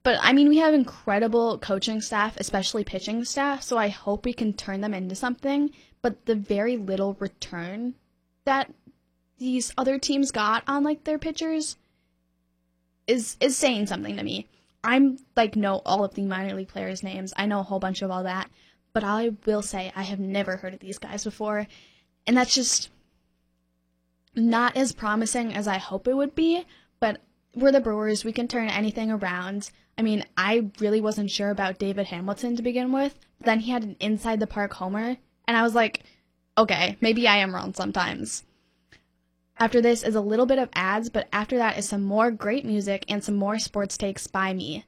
But, I mean, we have incredible coaching staff, especially pitching staff, so I hope we can turn them into something. But the very little return that these other teams got on, like, their pitchers is saying something to me. I'm, like, know all of the minor league players' names. I know a whole bunch of all that. But I will say I have never heard of these guys before. And that's just not as promising as I hope it would be. But we're the Brewers. We can turn anything around. I mean, I really wasn't sure about David Hamilton to begin with. Then he had an inside-the-park homer. And I was like, okay, maybe I am wrong sometimes. After this is a little bit of ads, but after that is some more great music and some more sports takes by me.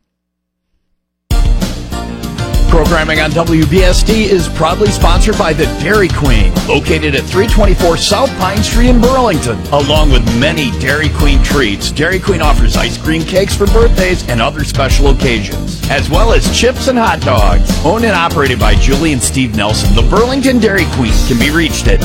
Programming on WBSD is proudly sponsored by the Dairy Queen, located at 324 South Pine Street in Burlington. Along with many Dairy Queen treats, Dairy Queen offers ice cream cakes for birthdays and other special occasions, as well as chips and hot dogs. Owned and operated by Julie and Steve Nelson, the Burlington Dairy Queen can be reached at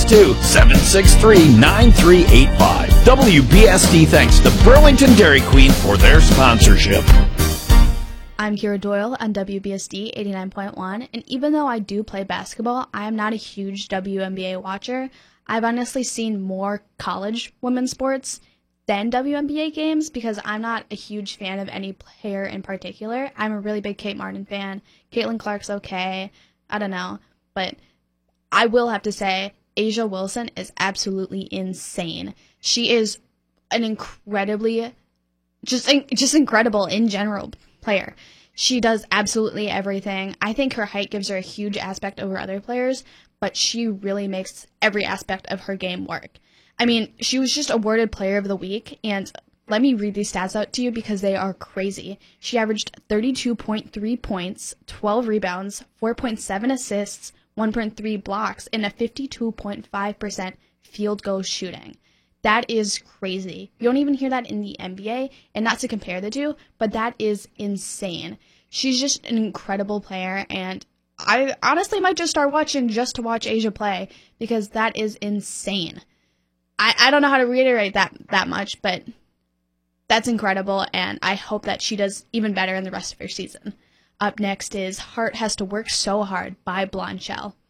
262-763-9385. WBSD thanks the Burlington Dairy Queen for their sponsorship. I'm Kira Doyle on WBSD 89.1, and even though I do play basketball, I am not a huge WNBA watcher. I've honestly seen more college women's sports than WNBA games because I'm not a huge fan of any player in particular. I'm a really big Kate Martin fan. Caitlin Clark's okay. I don't know. But I will have to say, Asia Wilson is absolutely insane. She is an incredibly, just incredible in general player. She does absolutely everything. I think her height gives her a huge aspect over other players, but she really makes every aspect of her game work. I mean, she was just awarded Player of the Week, and let me read these stats out to you because they are crazy. She averaged 32.3 points, 12 rebounds, 4.7 assists, 1.3 blocks, and a 52.5% field goal shooting. That is crazy. You don't even hear that in the NBA, and not to compare the two, but that is insane. She's just an incredible player, and I honestly might just start watching just to watch Asia play, because that is insane. I don't know how to reiterate that much, but that's incredible, and I hope that she does even better in the rest of her season. Up next is Heart Has to Work So Hard by Blonde Shell.